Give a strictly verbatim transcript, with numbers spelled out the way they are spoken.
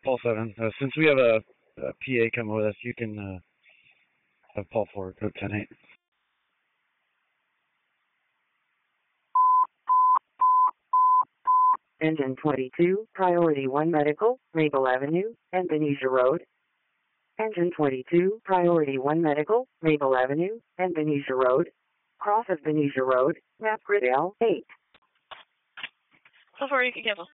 Paul seven. Uh, since we have a, a P A coming with us, you can uh, have Paul four go ten eight. Engine twenty-two, Priority one Medical, Maple Avenue, and Benicia Road. Engine twenty-two, Priority one Medical, Maple Avenue, and Benicia Road. Cross of Benicia Road, map grid L eight. Before you can cancel.